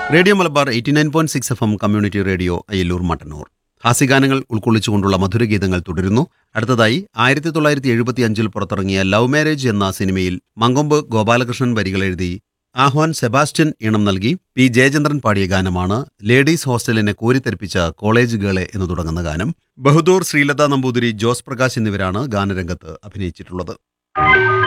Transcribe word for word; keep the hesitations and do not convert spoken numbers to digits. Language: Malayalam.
Radio Malabar eighty nine point six F M community radio Ayyallur Mattannur. ഹാസ്യഗാനങ്ങൾ ഉൾക്കൊള്ളിച്ചുകൊണ്ടുള്ള മധുരഗീതങ്ങൾ തുടരുന്നു. അടുത്തതായി ആയിരത്തി തൊള്ളായിരത്തി എഴുപത്തി അഞ്ചിൽ പുറത്തിറങ്ങിയ ലവ് മാരേജ് എന്ന സിനിമയിൽ മങ്കൊമ്പ് ഗോപാലകൃഷ്ണൻ വരികളെഴുതി ആഹ്വാൻ സെബാസ്റ്റ്യൻ ഈണം നൽകി പി ജയചന്ദ്രൻ പാടിയ ഗാനമാണ് ലേഡീസ് ഹോസ്റ്റലിനെ കോരിത്തെരിപ്പിച്ച കോളേജ് ഗേളെ എന്ന് തുടങ്ങുന്ന ഗാനം. ബഹദൂർ, ശ്രീലത നമ്പൂതിരി, ജോസ് പ്രകാശ് എന്നിവരാണ് ഗാനരംഗത്ത് അഭിനയിച്ചിട്ടുള്ളത്.